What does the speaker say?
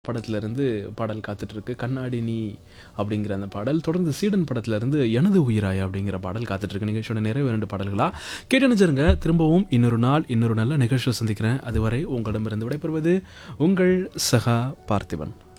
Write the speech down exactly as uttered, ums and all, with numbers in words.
படத்திலிருந்து பாடல் காத்துட்ருக்கு. கண்ணாடி நீ அப்படிங்கிற அந்த பாடல். தொடர்ந்து சீடன் படத்திலிருந்து எனது உயிராய் அப்படிங்கிற பாடல் காத்துட்ருக்கு. நிகழ்ச்சியோட நிறைவு இரண்டு பாடல்களா கேட்டு நினைச்சிருங்க. திரும்பவும் இன்னொரு நாள் இன்னொரு நல்ல நிகழ்ச்சியை சந்திக்கிறேன். அதுவரை உங்களிடமிருந்து விடைபெறுவது உங்கள் சகா பார்த்திபன்.